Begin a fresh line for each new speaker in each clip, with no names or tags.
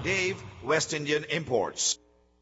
Dave, West Indian Imports.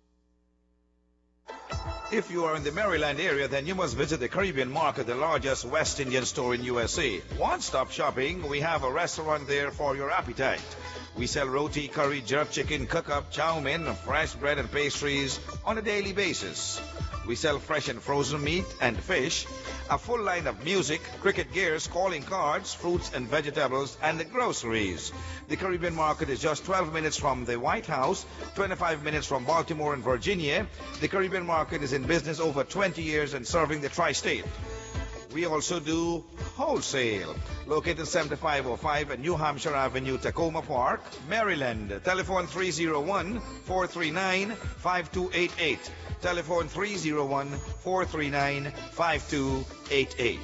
If you are in the Maryland area, then you must visit the Caribbean Market, the largest West Indian store in USA. One-stop shopping, we have a restaurant there for your appetite. We sell roti, curry, jerk chicken, cook-up, chow mein, fresh bread and pastries on a daily basis. We sell fresh and frozen meat and fish, a full line of music, cricket gears, calling cards, fruits and vegetables, and groceries. The Caribbean Market is just 12 minutes from the White House, 25 minutes from Baltimore and Virginia. The Caribbean Market is in business over 20 years and serving the tri-state. We also do wholesale, located 7505 at New Hampshire Avenue, Tacoma Park, Maryland. Telephone 301-439-5288. Telephone 301-439-5288.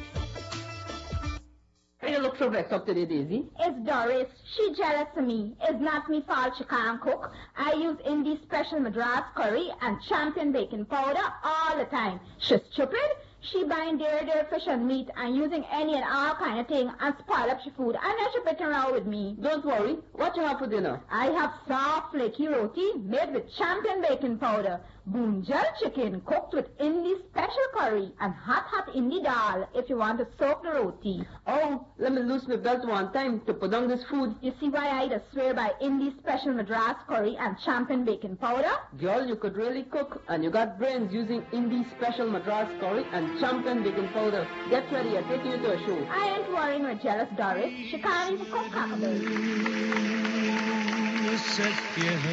You look so vexed up today, Daisy.
It's Doris. She jealous of me. It's not me fault she can't cook. I use Indie Special Madras curry and champion baking powder all the time. She's stupid. She buying dairy fish and meat and using any and all kind of thing and spoil up she food. And then she picking around with me.
Don't worry. What you have for dinner?
I have soft flaky roti made with champion baking powder, bunjal chicken cooked with Indie Special curry, and hot Indie dal if you want to soak the roti.
Oh, let me loose my belt one time to put on this food.
You see why I just swear by Indie Special Madras curry and champion baking powder?
Girl, you could really cook, and you got brains using Indie Special Madras curry and champion baking powder. Get ready, I'm taking you to a show.
I ain't worrying with jealous Doris. She can't even cook cocktails.